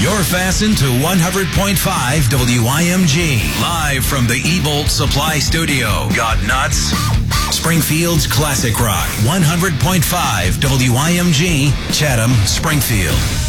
You're fastened to 100.5 WIMG. Live from the E-Bolt Supply Studio. Got nuts? Springfield's Classic Rock. 100.5 WIMG, Chatham, Springfield.